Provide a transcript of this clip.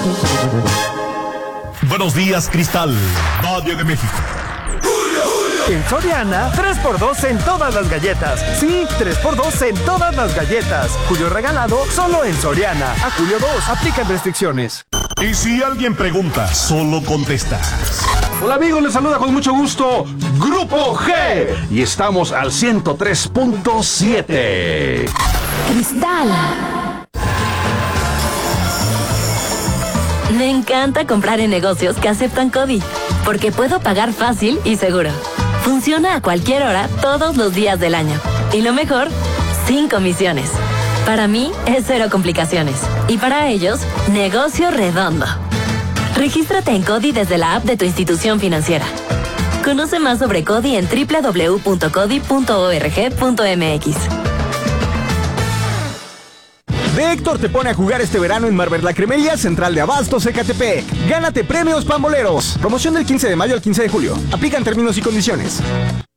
Buenos días, Cristal, Valle de México. En Soriana, 3x2 en todas las galletas. Sí, 3x2 en todas las galletas. Julio regalado solo en Soriana. A julio 2, aplican restricciones. Y si alguien pregunta, solo contestas. Hola amigos, les saluda con mucho gusto Grupo G. Y estamos al 103.7. Cristal. Me encanta comprar en negocios que aceptan CODI, porque puedo pagar fácil y seguro. Funciona a cualquier hora, todos los días del año. Y lo mejor, sin comisiones. Para mí, es cero complicaciones. Y para ellos, negocio redondo. Regístrate en CODI desde la app de tu institución financiera. Conoce más sobre CODI en www.codi.org.mx. De Héctor te pone a jugar este verano en Marvel La Cremería Central de Abastos, Ecatepec. Gánate premios pamboleros. Promoción del 15 de mayo al 15 de julio. Aplican términos y condiciones.